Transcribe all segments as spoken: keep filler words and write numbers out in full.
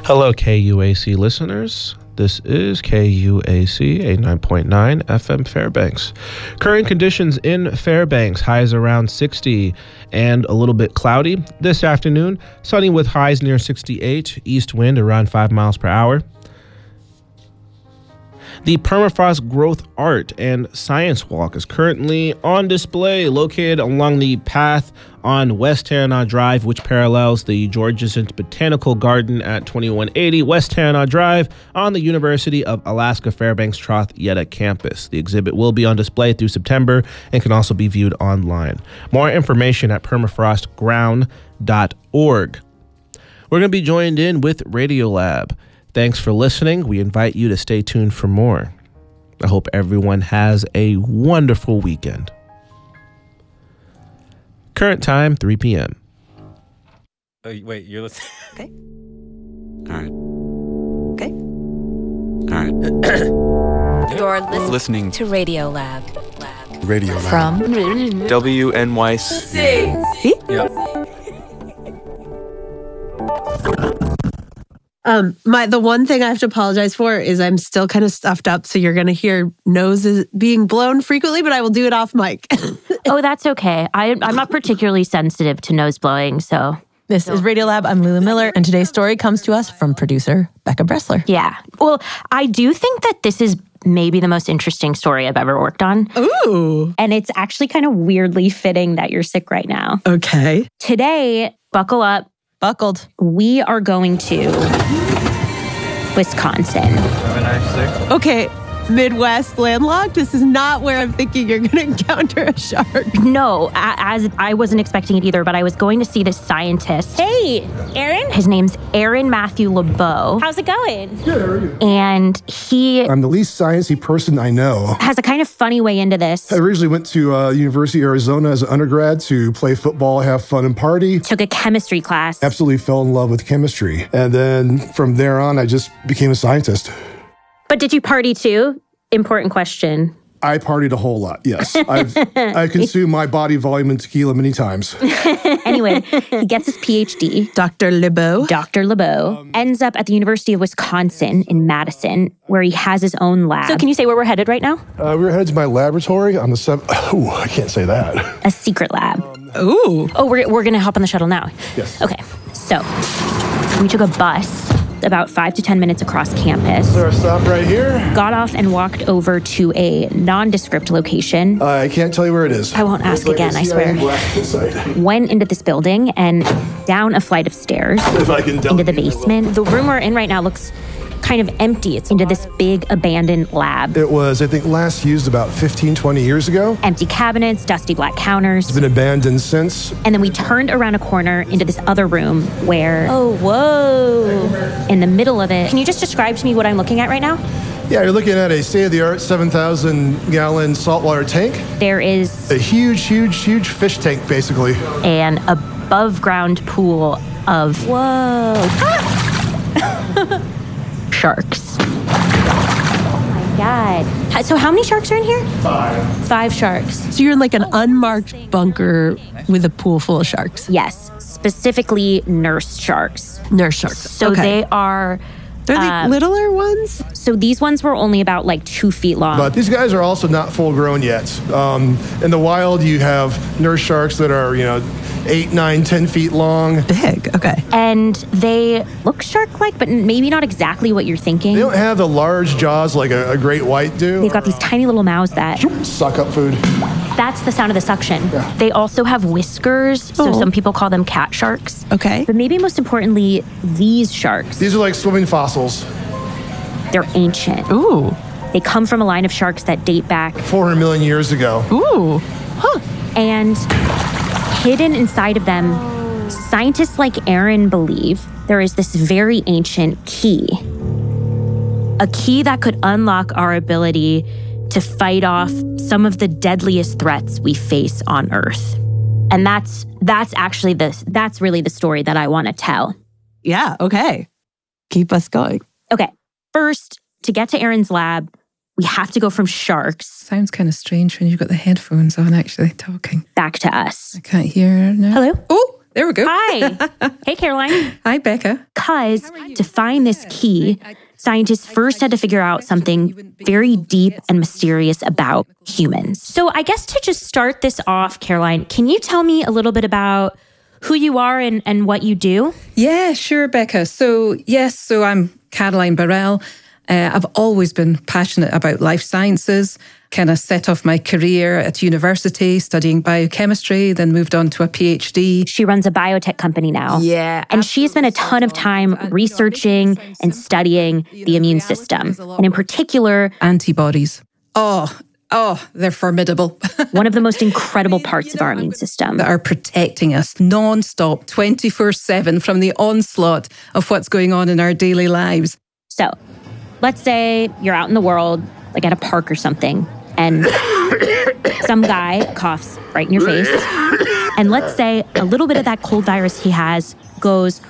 Hello, K U A C listeners. This is K U A C eighty-nine point nine F M Fairbanks. Current conditions in Fairbanks, highs around sixty and a little bit cloudy. This afternoon, sunny with highs near sixty-eight, east wind around five miles per hour. The Permafrost Growth Art and Science Walk is currently on display, located along the path on West Tanana Drive, which parallels the George Sisson Botanical Garden at twenty-one eighty West Tanana Drive on the University of Alaska Fairbanks Troth Yetta campus. The exhibit will be on display through September and can also be viewed online. More information at permafrost ground dot org. We're going to be joined in with Radiolab. Thanks for listening. We invite you to stay tuned for more. I hope everyone has a wonderful weekend. Current time, three p.m. Oh, wait, you're listening? Okay. All right. Okay. All right. You're listening, Listening to Radiolab. Lab. Radio Lab. From W N Y C. See? Yep. Um, my the one thing I have to apologize for is I'm still kind of stuffed up, so you're going to hear noses being blown frequently, but I will do it off mic. Oh, that's okay. I, I'm not particularly sensitive to nose blowing, so... This is Radiolab. I'm Lulu Miller, and today's story comes to us from producer Becca Bressler. Yeah. Well, I do think that this is maybe the most interesting story I've ever worked on. Ooh. And it's actually kind of weirdly fitting that you're sick right now. Okay. Today, buckle up. Buckled. We are going to Wisconsin. Have a nice day. Okay. Midwest landlocked. This is not where I'm thinking you're going to encounter a shark. No, a- as I wasn't expecting it either, but I was going to see this scientist. Hey, Aaron. His name's Aaron Matthew LeBeau. How's it going? Good, how are you? And he I'm the least sciencey person I know. has a kind of funny way into this. I originally went to uh, University of Arizona as an undergrad to play football, have fun, and party. Took a chemistry class. Absolutely fell in love with chemistry. And then from there on, I just became a scientist. But did you party too? Important question. I partied a whole lot, yes. I've I consumed my body volume in tequila many times. Anyway, he gets his P H D. Doctor LeBeau. Doctor LeBeau um, ends up at the University of Wisconsin in Madison, where he has his own lab. So can you say where we're headed right now? Uh, we were headed to my laboratory on the seventh. Oh, I can't say that. A secret lab. Ooh. Oh, we're, we're going to hop on the shuttle now. Yes. Okay, so we took a bus about five to ten minutes across campus. So our stop right here. Got off and walked over to a nondescript location. Uh, I can't tell you where it is. I won't ask It's like again, a I C I A swear. black site. Went into this building and down a flight of stairs If I can into the delegate that basement. The room we're in right now looks kind of empty. It's into this big abandoned lab. It was, I think, last used about fifteen, twenty years ago. Empty cabinets, dusty black counters. It's been abandoned since. And then we turned around a corner into this other room where, Oh, whoa. in the middle of it, can you just describe to me what I'm looking at right now? Yeah, you're looking at a state-of-the-art seven thousand gallon saltwater tank. There is A huge, huge, huge fish tank, basically. an above ground pool of Whoa. sharks. Oh, my God. So how many sharks are in here? Five. Five sharks. So you're in like an unmarked bunker with a pool full of sharks. Yes, specifically nurse sharks. Nurse sharks. So okay. they are, They're the um, littler ones? so these ones were only about like two feet long. But these guys are also not full-grown yet. Um, in the wild, you have nurse sharks that are, you know, eight, nine, ten feet long. Big. Okay. And they look shark-like, but maybe not exactly what you're thinking. They don't have the large jaws like a, a great white do. They've got these tiny little mouths that, Suck up food. that's the sound of the suction. Yeah. They also have whiskers, so Oh. some people call them cat sharks. Okay. But maybe most importantly, these sharks, These are like swimming fossils. they're ancient. Ooh. They come from a line of sharks that date back, four hundred million years ago. Ooh. Huh. and hidden inside of them, scientists like Aaron believe there is this very ancient key. A key that could unlock our ability to fight off some of the deadliest threats we face on Earth. And that's that's actually the that's really the story that I want to tell. Yeah. Okay. Keep us going. Okay, first, to get to Aaron's lab, we have to go from sharks Sounds kind of strange when you've got the headphones on actually talking. back to us. I can't hear her now. Hello? Oh, there we go. Hi. Hey, Caroline. Hi, Becca. Because to find this key, scientists first had to figure out something very deep and mysterious about humans. So I guess to just start this off, Caroline, can you tell me a little bit about who you are and, and what you do? Yeah, sure, Becca. So yes, so I'm Caroline Burrell. Uh, I've always been passionate about life sciences, kind of set off my career at university studying biochemistry, then moved on to a PhD. She runs a biotech company now. Yeah. And she spent a ton of time researching and studying the immune system, and in particular, antibodies. Oh, oh, they're formidable. One of the most incredible parts of our immune system. That are protecting us nonstop, twenty-four seven from the onslaught of what's going on in our daily lives. So, let's say you're out in the world, like at a park or something, and some guy coughs right in your face. And let's say a little bit of that cold virus he has goes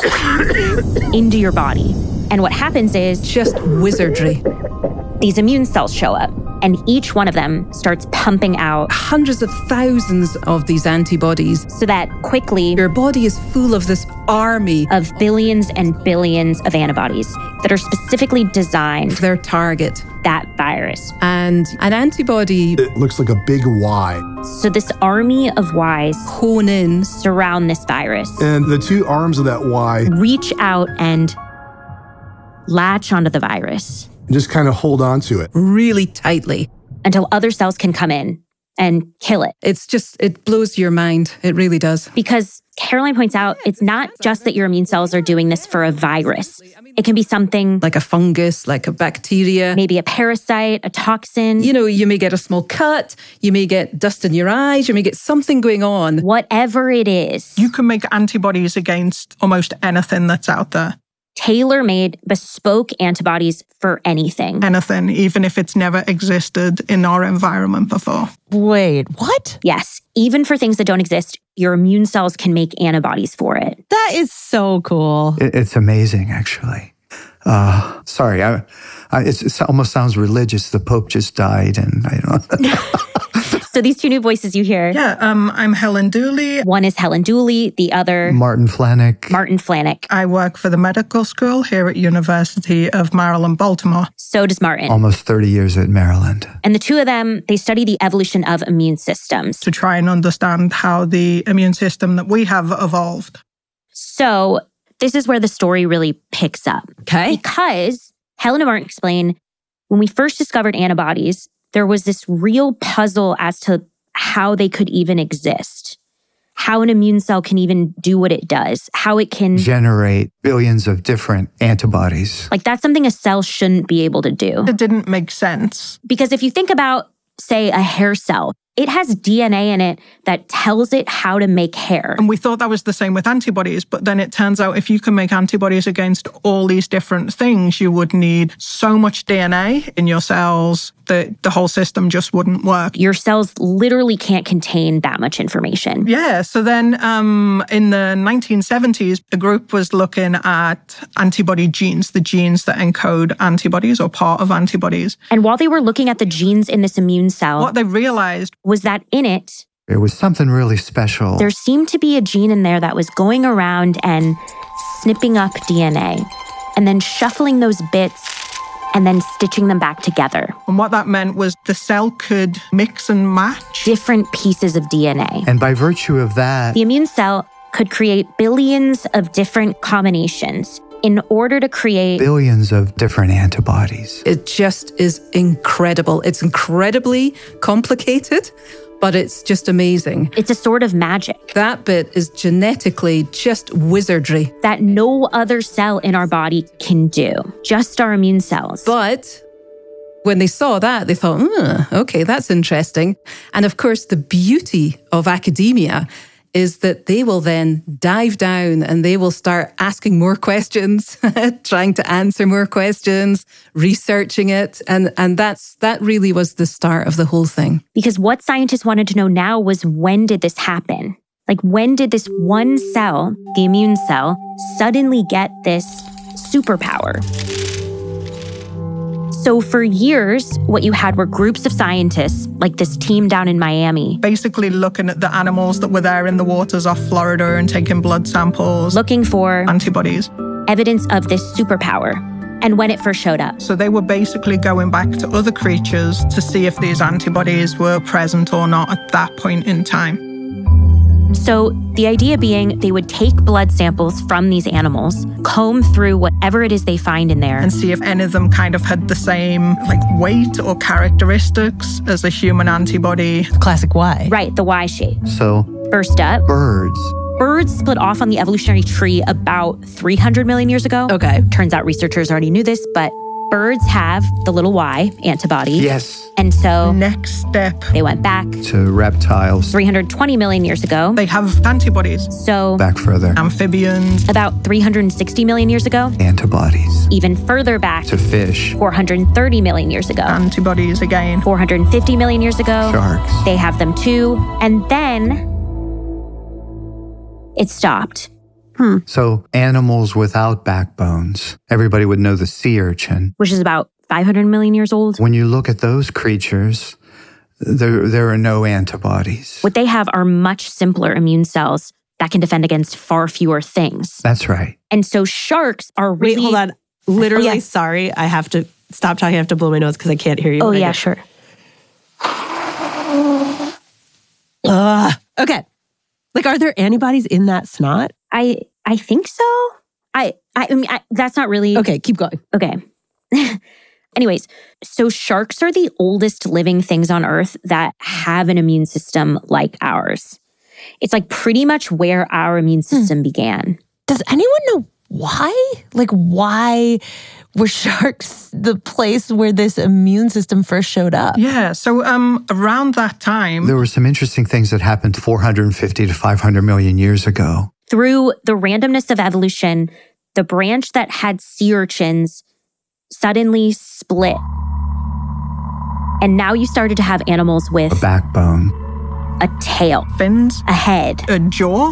into your body. And what happens is just wizardry. These immune cells show up, and each one of them starts pumping out hundreds of thousands of these antibodies. So that quickly, your body is full of this army of billions and billions of antibodies that are specifically designed for their target, that virus. And an antibody, it looks like a big Y. So this army of Ys hone in, surround this virus. And the two arms of that Y reach out and latch onto the virus. Just kind of hold on to it. Really tightly. Until other cells can come in and kill it. It's just, it blows your mind. It really does. Because Caroline points out, it's not just that your immune cells are doing this for a virus. It can be something like a fungus, like a bacteria. Maybe a parasite, a toxin. You know, you may get a small cut. You may get dust in your eyes. You may get something going on. Whatever it is. You can make antibodies against almost anything that's out there. Tailor-made, bespoke antibodies for anything. Anything, even if it's never existed in our environment before. Wait, what? Yes, even for things that don't exist, your immune cells can make antibodies for it. That is so cool. It, it's amazing, actually. Uh, sorry, I, I, it's, it almost sounds religious. The Pope just died, and I don't know. So these two new voices you hear. Yeah, um, I'm Helen Dooley. One is Helen Dooley, the other... Martin Flanick. Martin Flanick. I work for the medical school here at University of Maryland, Baltimore. So does Martin. Almost thirty years at Maryland. And the two of them, they study the evolution of immune systems. To try and understand how the immune system that we have evolved. So this is where the story really picks up. Okay. Because Helen and Martin explain, when we first discovered antibodies, there was this real puzzle as to how they could even exist, how an immune cell can even do what it does, how it can generate billions of different antibodies. Like that's something a cell shouldn't be able to do. It didn't make sense. Because if you think about, say, a hair cell, it has D N A in it that tells it how to make hair. And we thought that was the same with antibodies, but then it turns out if you can make antibodies against all these different things, you would need so much D N A in your cells that the whole system just wouldn't work. Your cells literally can't contain that much information. Yeah, so then um, in the nineteen seventies, the group was looking at antibody genes, the genes that encode antibodies or part of antibodies. And while they were looking at the genes in this immune cell, what they realized was that in it, there was something really special. There seemed to be a gene in there that was going around and snipping up D N A and then shuffling those bits and then stitching them back together. And what that meant was the cell could mix and match different pieces of D N A. And by virtue of that, the immune cell could create billions of different combinations in order to create billions of different antibodies. It just is incredible. It's incredibly complicated, but it's just amazing. It's a sort of magic. That bit is genetically just wizardry. That no other cell in our body can do, just our immune cells. But when they saw that, they thought, hmm, okay, that's interesting. And of course, the beauty of academia is that they will then dive down and they will start asking more questions, trying to answer more questions, researching it. And, and that's that really was the start of the whole thing. Because what scientists wanted to know now was, when did this happen? Like, when did this one cell, the immune cell, suddenly get this superpower? So for years, what you had were groups of scientists, like this team down in Miami. Basically looking at the animals that were there in the waters off Florida and taking blood samples. Looking for antibodies. Evidence of this superpower and when it first showed up. So they were basically going back to other creatures to see if these antibodies were present or not at that point in time. So the idea being they would take blood samples from these animals, comb through whatever it is they find in there, and see if any of them kind of had the same like weight or characteristics as a human antibody. Classic Y. Right, the Y shape. So first up, birds. Birds split off on the evolutionary tree about three hundred million years ago. Okay. Turns out researchers already knew this, but birds have the little Y antibody. Yes. And so next step, they went back to reptiles. three hundred twenty million years ago. They have antibodies. So back further. Amphibians. About three hundred sixty million years ago. Antibodies. Even further back. To fish. four hundred thirty million years ago. Antibodies again. four hundred fifty million years ago. Sharks. They have them too. And then it stopped. Hmm. So animals without backbones. Everybody would know the sea urchin. Which is about five hundred million years old. When you look at those creatures, there, there are no antibodies. What they have are much simpler immune cells that can defend against far fewer things. That's right. And so sharks are really... Wait, hold on. Literally, oh, yeah. sorry. I have to stop talking. I have to blow my nose because I can't hear you. Oh, right yeah, now. sure. Ugh. Okay. Like, are there antibodies in that snot? I I think so. I I, I mean, I, that's not really... Okay, keep going. Okay. Anyways, so sharks are the oldest living things on Earth that have an immune system like ours. It's like pretty much where our immune system hmm. began. Does anyone know why? Like, why were sharks the place where this immune system first showed up? Yeah, so um, around that time... There were some interesting things that happened four hundred fifty to five hundred million years ago. Through the randomness of evolution, the branch that had sea urchins suddenly split. And now you started to have animals with... a backbone. A tail. Fins. A head. A jaw.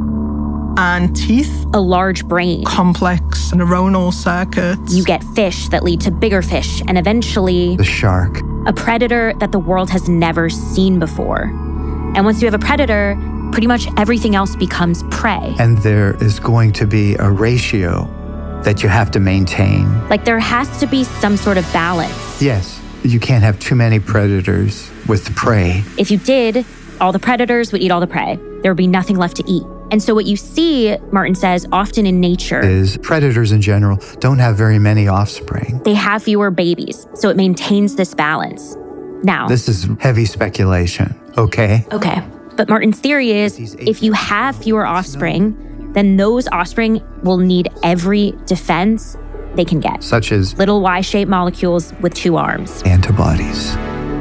And teeth. A large brain. Complex neuronal circuits. You get fish that lead to bigger fish, and eventually... the shark. A predator that the world has never seen before. And once you have a predator, pretty much everything else becomes prey. And there is going to be a ratio that you have to maintain. Like there has to be some sort of balance. Yes. You can't have too many predators with the prey. If you did, all the predators would eat all the prey. There would be nothing left to eat. And so what you see, Martin says, often in nature... is predators in general don't have very many offspring. They have fewer babies, so it maintains this balance. Now... this is heavy speculation, okay? Okay. But Martin's theory is, if you have fewer offspring, then those offspring will need every defense they can get. Such as... little Y-shaped molecules with two arms. Antibodies.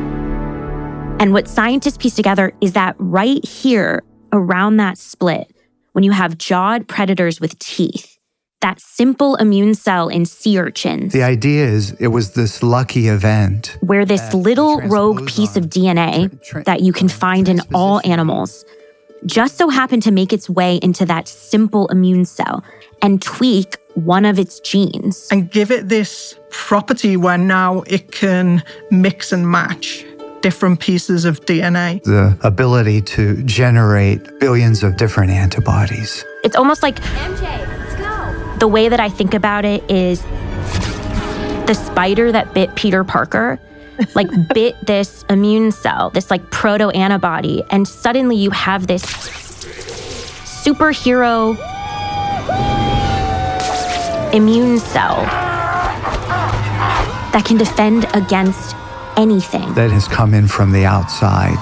And what scientists piece together is that right here, around that split, when you have jawed predators with teeth, that simple immune cell in sea urchins. The idea is it was this lucky event. Where this little rogue piece of D N A that you can find in all animals just so happened to make its way into that simple immune cell and tweak one of its genes. And give it this property where now it can mix and match different pieces of D N A. The ability to generate billions of different antibodies. It's almost like M J, let's go. The way that I think about it is the spider that bit Peter Parker, like bit this immune cell, this like proto-antibody, and suddenly you have this superhero immune cell that can defend against anything that has come in from the outside.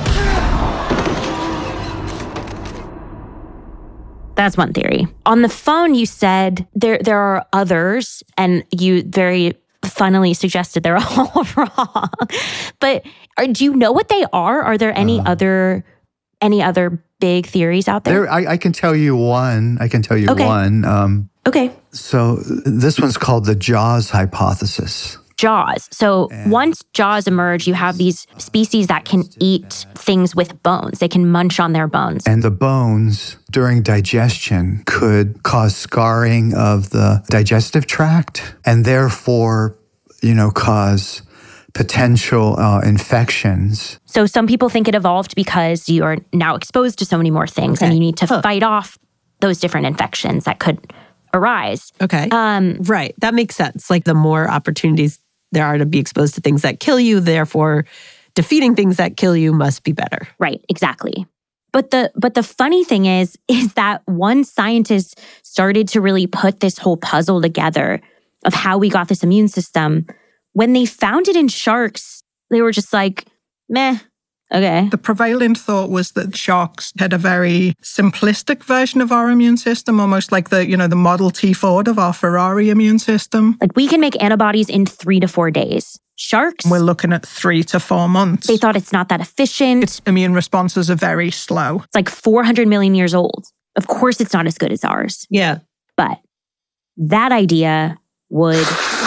That's one theory. On the phone, you said there there are others, and you very funnily suggested they're all wrong. But are, do you know what they are? Are there any uh, other any other big theories out there? there I, I can tell you one. I can tell you okay. one. Um, okay. So this one's called the Jaws hypothesis. Jaws. So and once jaws emerge, you have these species that can eat things with bones. They can munch on their bones. And the bones during digestion could cause scarring of the digestive tract and therefore you know, cause potential uh, infections. So some people think it evolved because you are now exposed to so many more things Okay. and you need to Huh. fight off those different infections that could arise. Okay. Um, right. That makes sense. Like the more opportunities there are to be exposed to things that kill you, therefore defeating things that kill you must be better. Right, exactly. But the but the funny thing is, is that one scientist started to really put this whole puzzle together of how we got this immune system. When they found it in sharks, they were just like, meh, okay. The prevailing thought was that sharks had a very simplistic version of our immune system, almost like the, you know, the Model T Ford of our Ferrari immune system. Like we can make antibodies in three to four days. Sharks, We're looking at three to four months. they thought it's not that efficient. Its immune responses are very slow. It's like four hundred million years old. Of course, it's not as good as ours. Yeah. But that idea would,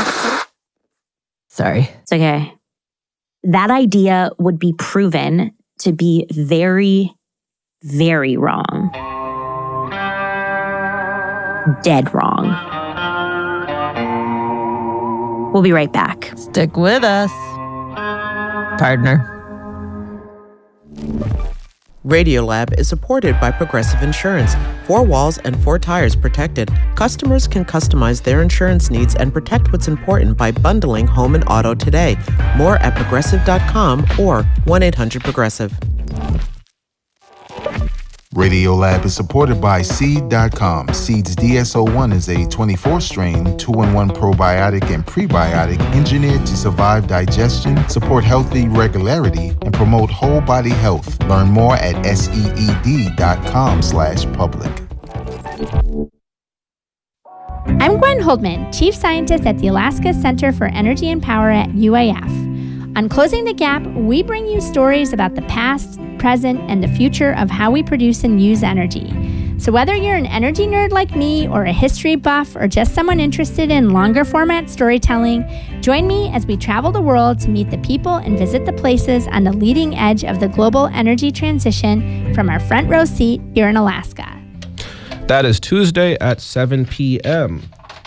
Sorry. it's okay. That idea would be proven to be very, very wrong. Dead wrong. We'll be right back. Stick with us, partner. Radiolab is supported by Progressive Insurance. Four walls and four tires protected. Customers can customize their insurance needs and protect what's important by bundling home and auto today. More at progressive dot com or one eight hundred progressive. Radiolab is supported by Seed dot com. Seed's D S O one is a twenty-four strain, two in one probiotic and prebiotic engineered to survive digestion, support healthy regularity, and promote whole body health. Learn more at seed dot com slash public. I'm Gwen Holdman, Chief Scientist at the Alaska Center for Energy and Power at U A F. On Closing the Gap, we bring you stories about the past, present, and the future of how we produce and use energy. So whether you're an energy nerd like me or a history buff or just someone interested in longer format storytelling, join me as we travel the world to meet the people and visit the places on the leading edge of the global energy transition from our front row seat here in Alaska. That is Tuesday at seven p.m.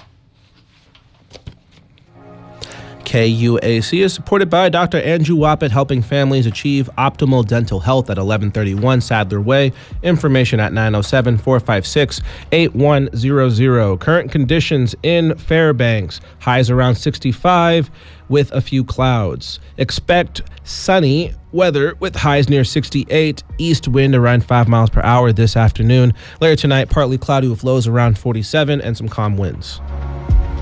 K U A C is supported by Doctor Andrew Wappett, helping families achieve optimal dental health at eleven thirty-one Sadler Way. Information at nine oh seven, four five six, eight one zero zero. Current conditions in Fairbanks. Highs around sixty-five with a few clouds. Expect sunny weather with highs near sixty-eight. East wind around five miles per hour this afternoon. Later tonight, partly cloudy with lows around forty-seven and some calm winds.